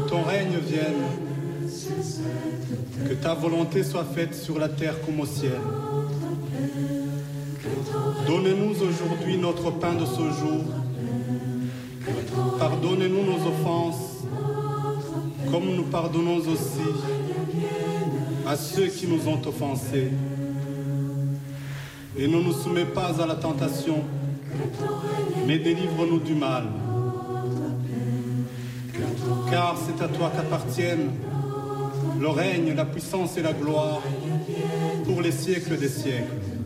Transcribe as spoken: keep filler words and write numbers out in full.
ton règne vienne, que ta volonté soit faite sur la terre comme au ciel. Donne-nous aujourd'hui notre pain de ce jour. Pardonnez-nous nos offenses, comme nous pardonnons aussi à ceux qui nous ont offensés. Et ne nous soumets pas à la tentation, mais délivre-nous du mal. Car c'est à toi qu'appartiennent le règne, la puissance et la gloire pour les siècles des siècles.